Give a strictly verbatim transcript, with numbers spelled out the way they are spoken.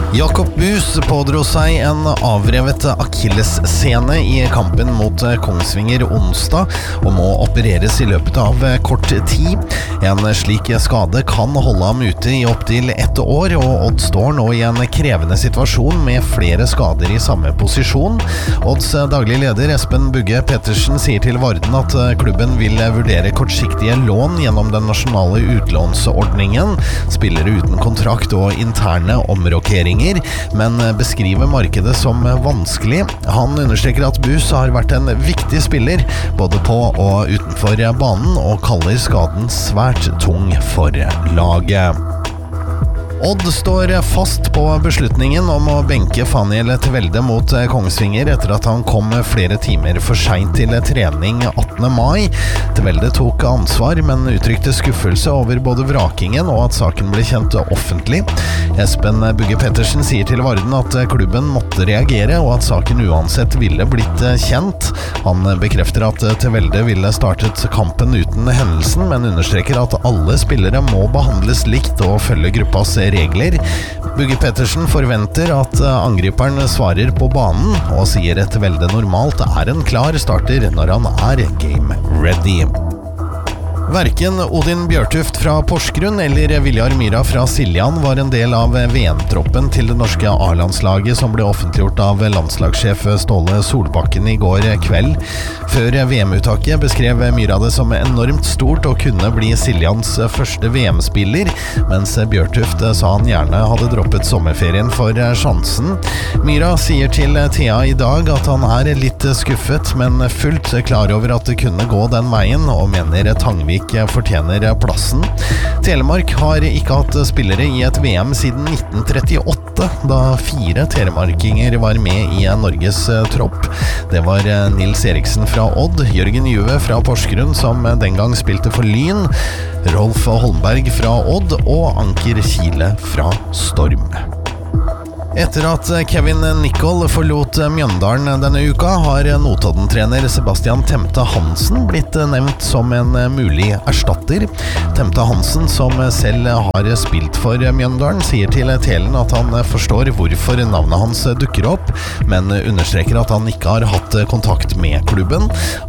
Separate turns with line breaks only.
Jakob Buus pådro seg en avrevet akillessene i kampen mot Kongsvinger onsdag og må opereres i løpet av kort tid. En slik skade kan holde ham ute i opptil ett år, og Odd står nå i en krevende situasjon med flere skader i samme posisjon. Odds daglig leder Espen Bugge Pettersen sier til Varden at klubben vil vurdere kortsiktige lån gjennom den nasjonale utlånsordningen, spillere uten kontrakt og interne omrokeringer, men beskriver markedet som vanskelig. Han understreker at Buus har vært en viktig spiller, både på og utenfor banen, og kaller skaden svært tung for laget. Odd står fast på beslutningen om å benke Faniel Tvelde mot Kongsvinger etter at han kom flere timer for sent til trening attende mai. Tvelde tok ansvar, men uttrykte skuffelse over både vrakingen og at saken ble kjent offentlig. Espen Bugge Pettersen sier til Varden at klubben måtte reagere, og at saken uansett ville blitt kjent. Han bekrefter at Tvelde ville startet kampen uten hendelsen, men understreker at alle spillere må behandles likt og følge gruppas regler. Bugge Pettersen forventer at angriperen svarer på banen, og sier at Tvelde normalt er en klar starter når han er game ready. Hverken Odin Bjørtuft fra Porsgrunn eller Viljar Myra fra Siljan var en del av V M-troppen til det norske A-landslaget som ble offentliggjort av landslagssjef Ståle Solbakken i går kveld. Før V M-uttaket beskrev Myra det som enormt stort å kunne bli Siljans første V M-spiller, mens Bjørtuft sa han gjerne hadde droppet sommerferien for sjansen. Myra sier til T A i dag at han er litt skuffet, men fullt klar over at det kunne gå den veien, og mener Tangvik fortjener plassen. Telemark har ikke hatt spillere i et V M siden nitten trettiåtte, da fire telemarkinger var med i Norges tropp. Det var Nils Eriksen fra Odd, Jørgen Juve fra Porsgrunn, som den gang spilte for Lyn, Rolf Holmberg fra Odd og Anker Kile fra Storm. Etter at Kevin Nicol forlot Mjøndalen denne uka, har Notodden-trener Sebastian Temte Hansen blitt nevnt som en mulig erstatter. Temte Hansen, som selv har spilt for Mjøndalen, sier til Telen at han forstår hvorfor navnet hans dukker opp, men understreker at han ikke har hatt kontakt med klubben.